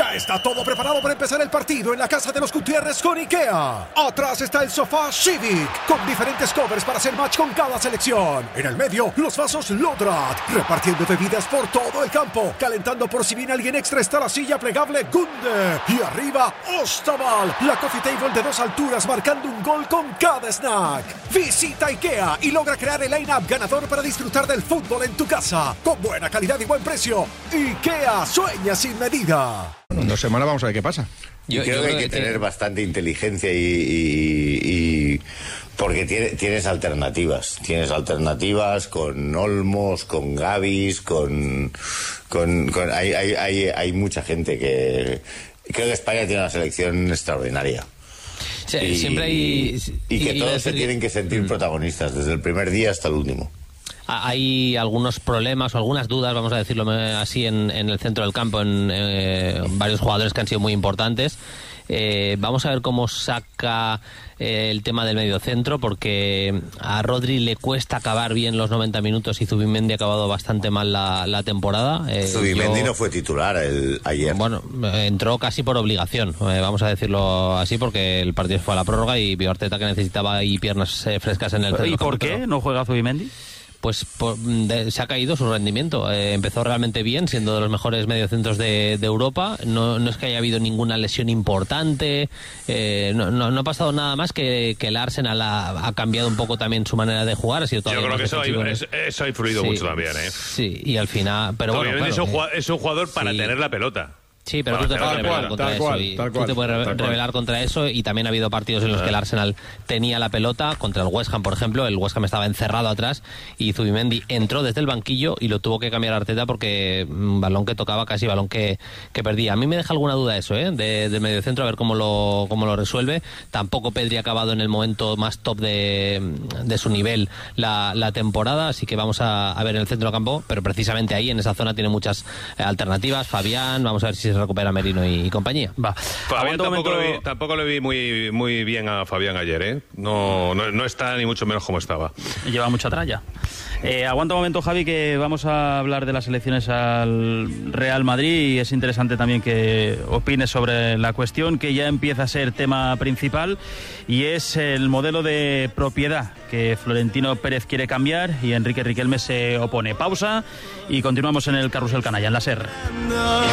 Ya está todo preparado para empezar el partido en la casa de los Gutiérrez con IKEA. Atrás está el sofá Civic, con diferentes covers para hacer match con cada selección. En el medio, los vasos Lodrat, repartiendo bebidas por todo el campo. Calentando por si viene alguien extra está la silla plegable Gunde. Y arriba, Ostaval, la coffee table de 2 alturas marcando un gol con cada snack. Visita IKEA y logra crear el line-up ganador para disfrutar del fútbol en tu casa. Con buena calidad y buen precio. IKEA sueña sin medida. En 2 semanas vamos a ver qué pasa. Yo creo que hay que tener bastante inteligencia y porque tienes alternativas. Tienes alternativas con Olmos, con Gavis, hay mucha gente que... Creo que España tiene una selección extraordinaria. Sí, siempre hay... Y que todos se tienen que sentir protagonistas, desde el primer día hasta el último. Hay algunos problemas o algunas dudas, vamos a decirlo así, en el centro del campo, en varios jugadores que han sido muy importantes. Vamos a ver cómo saca el tema del mediocentro, porque a Rodri le cuesta acabar bien los 90 minutos y Zubimendi ha acabado bastante mal la temporada. Zubimendi no fue titular ayer. Bueno, entró casi por obligación, vamos a decirlo así, porque el partido fue a la prórroga y vio Arteta que necesitaba ahí piernas frescas en el centro. ¿Y por qué no juega Zubimendi? Pues se ha caído su rendimiento. Empezó realmente bien, siendo de los mejores mediocentros de Europa. No es que haya habido ninguna lesión importante. No ha pasado nada más que el Arsenal ha cambiado un poco también su manera de jugar. Ha sido yo creo que eso ha influido mucho también. Sí, y al final... Pero bueno, claro, es un jugador para tener la pelota. Sí, pero tú te puedes rebelar contra eso. Tú te puedes rebelar contra eso, y también ha habido partidos en los que el Arsenal tenía la pelota, contra el West Ham, por ejemplo. El West Ham estaba encerrado atrás y Zubimendi entró desde el banquillo y lo tuvo que cambiar Arteta porque balón que tocaba, casi balón que perdía. A mí me deja alguna duda eso, de mediocentro, a ver cómo lo resuelve. Tampoco Pedri ha acabado en el momento más top de su nivel la temporada, así que vamos a ver en el centro del campo, pero precisamente ahí, en esa zona, tiene muchas alternativas. Fabián, vamos a ver si se recupera Merino y compañía. Va. Fabián tampoco lo vi muy bien a Fabián ayer, ¿eh? No está ni mucho menos como estaba. Lleva mucha tralla. Aguanta un momento, Javi, que vamos a hablar de las elecciones al Real Madrid, y es interesante también que opines sobre la cuestión, que ya empieza a ser tema principal, y es el modelo de propiedad que Florentino Pérez quiere cambiar y Enrique Riquelme se opone. Pausa y continuamos en el Carrusel Canalla, en la SER.